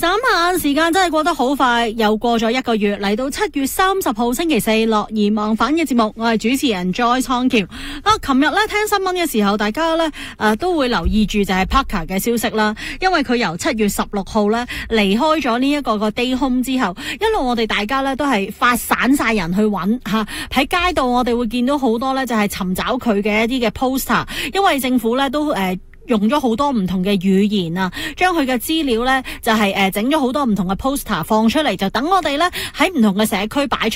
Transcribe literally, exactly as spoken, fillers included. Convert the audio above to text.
眨眼時間真係過得好快，又過咗一個月，嚟到七月三十號星期四，樂兒忘返嘅節目，我係主持人 Joy 倉橋。啊，琴日咧聽新聞嘅時候，大家咧誒、呃、都會留意住就係 Parker 嘅消息啦，因為佢由七月十六號咧離開咗呢一個個 day home 之後，一路我哋大家咧都係發散晒人去揾吓，喺、啊、街道我哋會見到好多咧就係尋找佢嘅一啲嘅 poster， 因為政府咧都誒。呃用咗好多唔同嘅語言啊，將佢嘅資料咧就係誒整咗好多唔同嘅 poster 放出嚟，就等我哋咧喺唔同嘅社區擺出